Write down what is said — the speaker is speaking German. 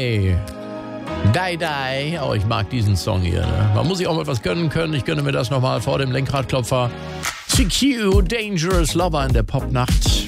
Die. Die, die. Oh, ich mag diesen Song hier. Ne? Man muss sich auch mal was gönnen können. Ich gönne mir das nochmal vor dem Lenkradklopfer. CQ, Dangerous Lover in der Popnacht.